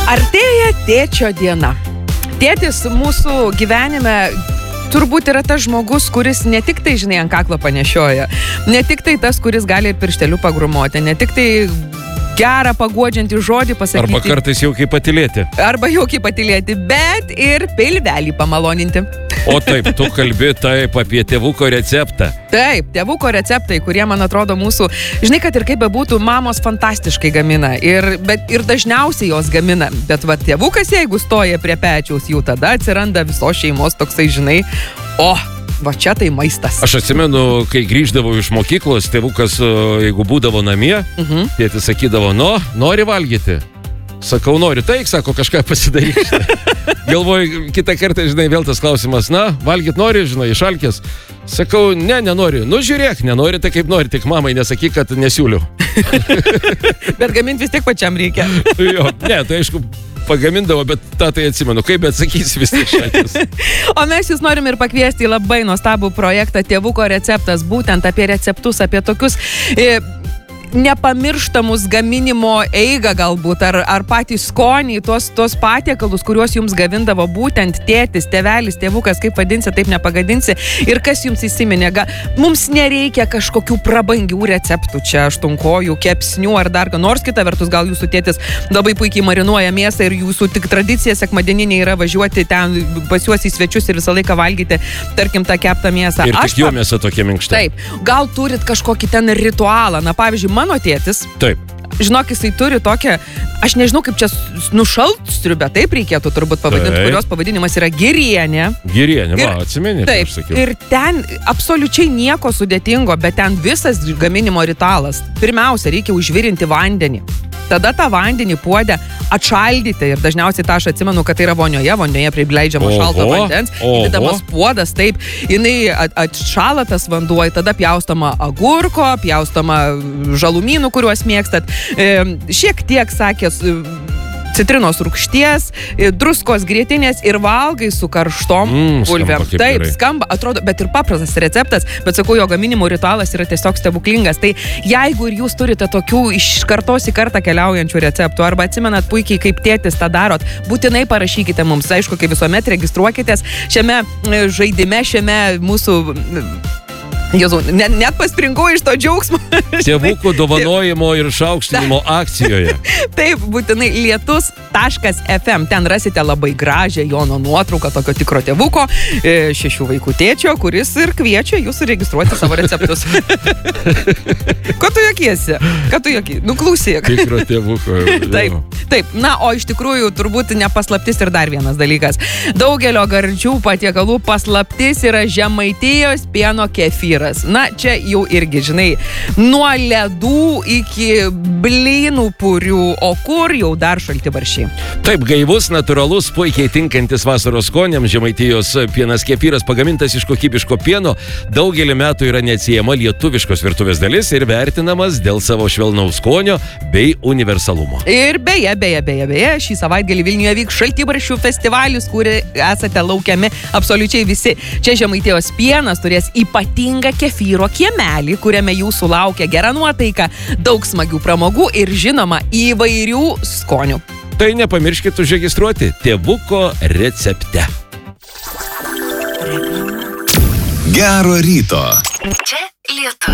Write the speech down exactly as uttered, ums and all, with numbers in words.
Artėja tėčio diena. Tėtis mūsų gyvenime turbūt yra tas žmogus, kuris ne tik tai, žinai, ant kaklo panešioja, ne tik tai tas, kuris gali ir piršteliu pagrumoti, ne tik tai gerą paguodžiantį žodį pasakyti. Arba kartais jaukiai patylėti. Arba jaukiai patylėti, bet ir pilvelį pamaloninti. O taip, tu kalbi taip apie tėvuko receptą. Taip, tėvuko receptai, kurie, man atrodo, mūsų, žinai, kad ir kaip bebūtų, mamos fantastiškai gamina. Ir, bet, ir dažniausiai jos gamina. Bet va, tėvukas, jeigu stoja prie pečiaus, jau tada atsiranda visos šeimos toksai, žinai, o, va čia tai maistas. Aš atsimenu, kai grįždavau iš mokyklos, tėvukas, jeigu būdavo namie, uh-huh. tėtis sakydavo, no, nori valgyti? Sakau, nori, taik, sako, kažką pasidaryk. Galvoju, kitą kartą, žinai, vėl tas klausimas, na, valgyt nori, žinai, išalkęs. Sakau, ne, nenori. Nu, žiūrėk, nenori, tai kaip nori, tik mamai nesakyk, kad nesiūliu. Bet gaminti vis tiek pačiam reikia. Jo, ne, tai aišku, pagamindavo, bet tą tai atsimenu, kaip bet sakysi vis tiek šaltis. O mes jūs norim ir pakviesti į labai nuostabų projektą Tėvuko receptas, būtent apie receptus, apie tokius e, nepamirštamus gaminimo eigą galbūt, ar, ar patys skoniai, tuos, tuos patiekalus, kuriuos jums gavindavo būtent tėtis, tėvelis, tėvukas, kaip vadinsi, taip nepagadinsi, ir kas jums įsiminė. Ga, mums nereikia kažkokių prabangių receptų, čia aštunkojų, kepsnių ar dar, nors kita vertus, gal jūsų tėtis labai puikiai marinuoja mėsą ir jūsų tik tradicija sekmadieninė yra važiuoti ten pas juos į svečius ir visą laiką valgyti, tarkim, tą keptą mėsą. Ir tik jo mėsa tokia minkšta. Taip, gal turit kažkokį ten ritualą, na pavyzdžiui, mano tėtis, taip. Žinok, jisai turi tokią, aš nežinau kaip čia nušaltstriubę, taip reikėtų turbūt pavadinti, taip. Kurios pavadinimas yra girienė. Girienė, va, atsimeni, taip, aš sakiau. Ir ten absoliučiai nieko sudėtingo, bet ten visas gaminimo ritualas. Pirmiausia, reikia užvirinti vandenį. Tada tą vandenį puodę atšaldyti ir dažniausiai tą aš atsimenu, kad tai yra vonioje, vonioje prileidžiamo šalto vandens, įdedamas puodas, taip, jinai atšala tas vanduo, tada pjaustoma agurko, pjaustoma žalumynų, kuriuos mėgstat, e, šiek tiek, sakės, citrinos rūgšties, druskos grietinės ir valgai su karštom mm, bulvėm. Skamba taip, gerai. Skamba, atrodo, bet ir paprastas receptas, bet sakau, jo gaminimo ritualas yra tiesiog stebuklingas. Tai jeigu ir jūs turite tokių iš kartos į kartą keliaujančių receptų, arba atsimenat puikiai, kaip tėtis tą darot, būtinai parašykite mums. Aišku, kaip visuomet registruokitės šiame žaidime, šiame mūsų... Jėzau, net, net paspringau iš to džiaugsmo. Tėvukų dovanojimo ir šaukštinimo akcijoje. Taip, būtinai lietus taškas ef em. Ten rasite labai gražią Jono nuotrauką tokio tikro tėvuko, šešių vaikų tėčio, kuris ir kviečia jūs registruoti savo receptus. Ko tu jokiesi? Ką tu jokiesi? Nuklausyk. Tikro tėvuko. Taip, taip. Na, o iš tikrųjų turbūt nepaslaptis ir dar vienas dalykas. Daugelio gardžių patiekalų paslaptis yra Žemaitijos pieno kefyras. Na, čia jau irgi, žinai, nuo ledų iki blynų purių, o kur jau dar šaltibarščiai. Taip, gaivus, natūralus, puikiai tinkantis vasaros skoniams, Žemaitijos pienas kefyras pagamintas iš kokybiško pieno, daugelį metų yra neatsiejama lietuviškos virtuvės dalis ir vertinamas dėl savo švelnaus skonio bei universalumo. Ir beje, beje, beje, beje, šį savaitgalį Vilniuje vyks šaltibarščių festivalis, kurį esate laukiami absoliučiai visi. Čia Žemaitijos pienas turės ypatingą kefyro kiemelį, kuriame jūsų laukia gera nuotaika, daug smagių pramogų ir žinoma įvairių skonių. Tai nepamirškit užregistruoti Tėvuko recepte. Gero ryto. Čia Lietuva.